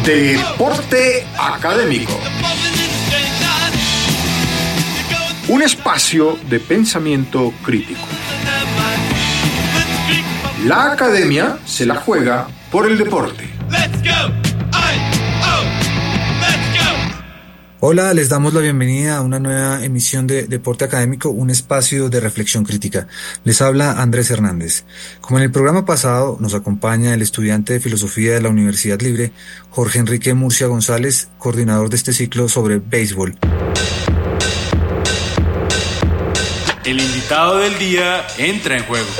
Deporte Académico. Un espacio de pensamiento crítico. La academia se la juega por el deporte. Hola, les damos la bienvenida a una nueva emisión de Deporte Académico, un espacio de reflexión crítica. Les habla Andrés Hernández. Como en el programa pasado, nos acompaña el estudiante de Filosofía de la Universidad Libre, Jorge Enrique Murcia González, coordinador de este ciclo sobre béisbol. El invitado del día entra en juego.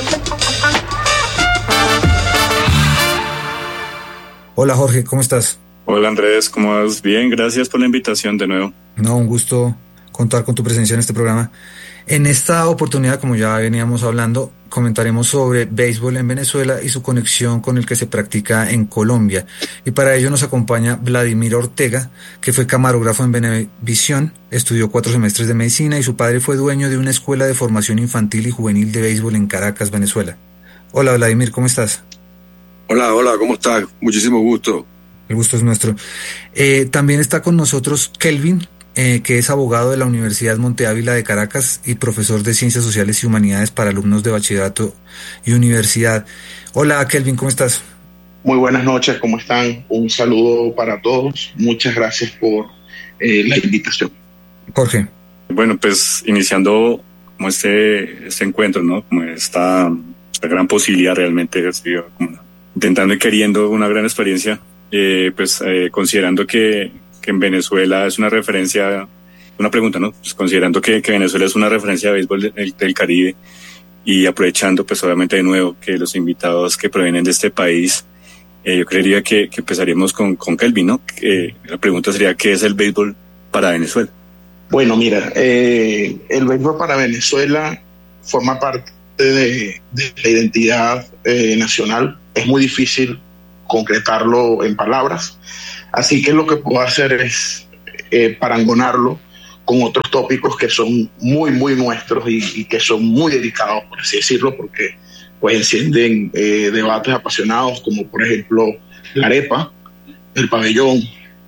Hola Jorge, ¿cómo estás? Hola Andrés, ¿cómo vas? Bien, gracias por la invitación de nuevo. No, un gusto contar con tu presencia en este programa. En esta oportunidad, como ya veníamos hablando, comentaremos sobre béisbol en Venezuela y su conexión con el que se practica en Colombia. Y para ello nos acompaña Vladimir Ortega, que fue camarógrafo en Venevisión, estudió 4 semestres de medicina y su padre fue dueño de una escuela de formación infantil y juvenil de béisbol en Caracas, Venezuela. Hola Vladimir, ¿cómo estás? Hola, ¿cómo estás? Muchísimo gusto. El gusto es nuestro. También está con nosotros Kelvin, que es abogado de la Universidad Monte Ávila de Caracas y profesor de Ciencias Sociales y Humanidades para alumnos de bachillerato y universidad. Hola Kelvin, ¿cómo estás? Muy buenas noches, ¿cómo están? Un saludo para todos. Muchas gracias por la invitación. Jorge. Bueno, pues iniciando como este encuentro, ¿no? Como esta gran posibilidad realmente, como intentando y queriendo una gran experiencia. Considerando que en Venezuela es una referencia, una pregunta, ¿no? Pues considerando que Venezuela es una referencia de béisbol del Caribe y aprovechando pues obviamente de nuevo que los invitados que provienen de este país, yo creería que empezaríamos con Kelvin, ¿no? La pregunta sería, ¿qué es el béisbol para Venezuela? Bueno, mira, el béisbol para Venezuela forma parte de la identidad nacional. Es muy difícil concretarlo en palabras, así que lo que puedo hacer es parangonarlo con otros tópicos que son muy nuestros y que son muy dedicados, por así decirlo, porque pues encienden debates apasionados, como por ejemplo la arepa, el pabellón,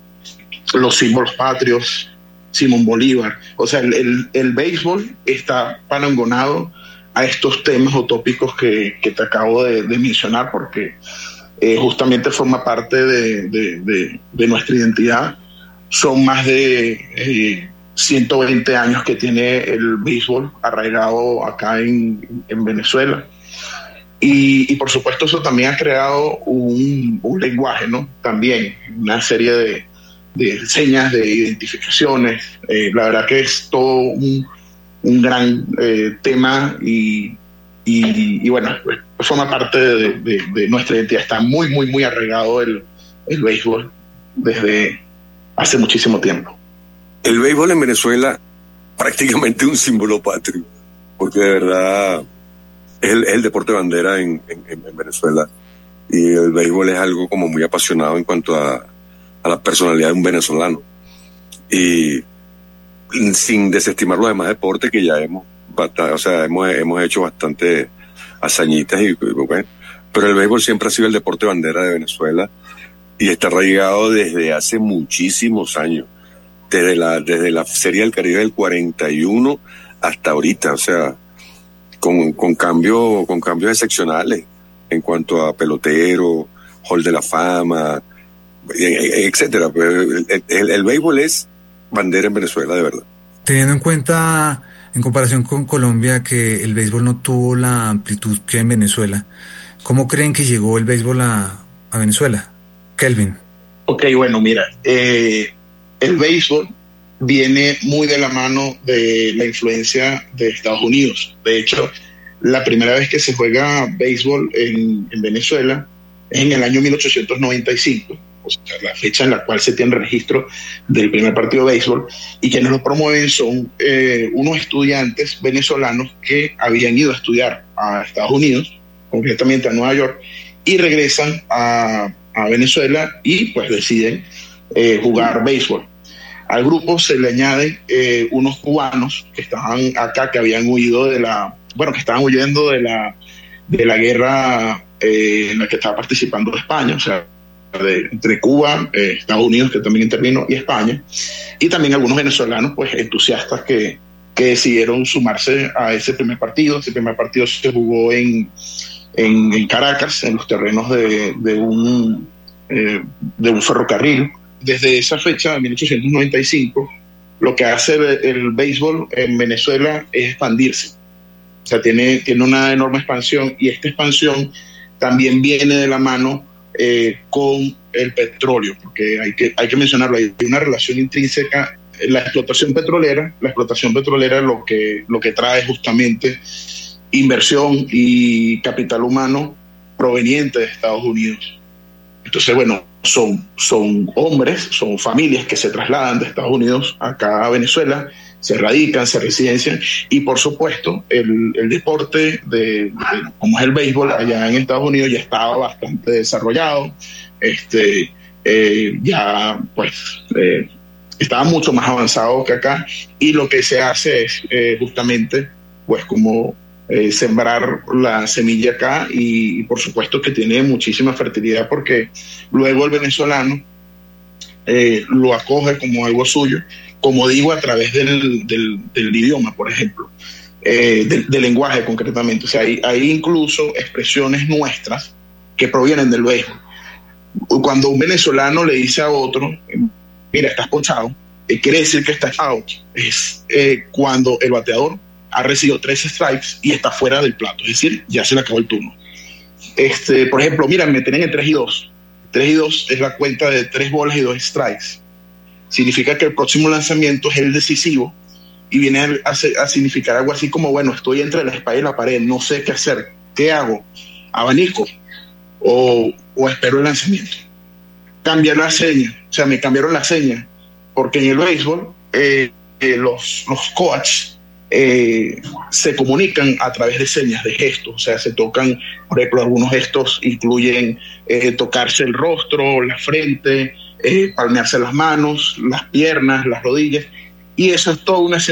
los símbolos patrios, Simón Bolívar. O sea, el béisbol está parangonado a estos temas o tópicos que te acabo de mencionar, porque justamente forma parte de nuestra identidad. Son más de 120 años que tiene el béisbol arraigado acá en Venezuela. Y por supuesto eso también ha creado un lenguaje, ¿no? También una serie de señas, de identificaciones. La verdad que es todo un gran tema y bueno, pues forma parte de nuestra identidad. Está muy arraigado el béisbol desde hace muchísimo tiempo. El béisbol en Venezuela prácticamente un símbolo patrio, porque de verdad es el deporte bandera en Venezuela, y el béisbol es algo como muy apasionado en cuanto a la personalidad de un venezolano, y sin desestimar los demás deportes que ya hemos hecho bastante hazañitas y bueno, pero el béisbol siempre ha sido el deporte bandera de Venezuela y está arraigado desde hace muchísimos años, desde la Serie del Caribe del 41 hasta ahorita, o sea, con cambios excepcionales en cuanto a pelotero, Hall de la Fama, etcétera. El béisbol es bandera en Venezuela, de verdad. Teniendo en cuenta, en comparación con Colombia, que el béisbol no tuvo la amplitud que en Venezuela, ¿cómo creen que llegó el béisbol a Venezuela? Kelvin. Ok, bueno, mira, el béisbol viene muy de la mano de la influencia de Estados Unidos. De hecho, la primera vez que se juega béisbol en Venezuela es en el año 1895. O sea, la fecha en la cual se tiene registro del primer partido de béisbol, y quienes lo promueven son unos estudiantes venezolanos que habían ido a estudiar a Estados Unidos, concretamente a Nueva York, y regresan a Venezuela y pues deciden jugar béisbol. Al grupo se le añaden unos cubanos que estaban acá, que habían huido que estaban huyendo de la guerra en la que estaba participando España. O sea, entre Cuba, Estados Unidos, que también intervino, y España, y también algunos venezolanos pues entusiastas que decidieron sumarse a ese primer partido. Ese primer partido se jugó en Caracas, en los terrenos de un ferrocarril. Desde esa fecha, de 1895, lo que hace el béisbol en Venezuela es expandirse. O sea, tiene una enorme expansión, y esta expansión también viene de la mano con el petróleo, porque hay que mencionarlo, hay una relación intrínseca. La explotación petrolera lo que trae justamente inversión y capital humano proveniente de Estados Unidos. Entonces, bueno, son hombres, son familias que se trasladan de Estados Unidos acá a Venezuela, se radican, se residencian, y por supuesto el deporte como es el béisbol allá en Estados Unidos ya estaba bastante desarrollado, estaba mucho más avanzado que acá, y lo que se hace es justamente pues como sembrar la semilla acá, y por supuesto que tiene muchísima fertilidad, porque luego el venezolano lo acoge como algo suyo, como digo, a través del idioma, por ejemplo, del lenguaje concretamente. O sea, hay incluso expresiones nuestras que provienen del béisbol. Cuando un venezolano le dice a otro, mira, estás ponchado, quiere decir que estás out. Es cuando el bateador ha recibido 3 strikes y está fuera del plato, es decir, ya se le acabó el turno. Por ejemplo, mira, me tienen en 3-2. 3-2 es la cuenta de 3 bolas y 2 strikes. Significa que el próximo lanzamiento es el decisivo, y viene a significar algo así como, bueno, estoy entre la espada y la pared, no sé qué hacer, ¿qué hago? ¿Abanico o espero el lanzamiento? Cambiar la seña, o sea, me cambiaron la seña, porque en el béisbol los coaches se comunican a través de señas, de gestos. O sea, se tocan, por ejemplo, algunos gestos incluyen tocarse el rostro, la frente, palmearse las manos, las piernas, las rodillas, y eso es toda una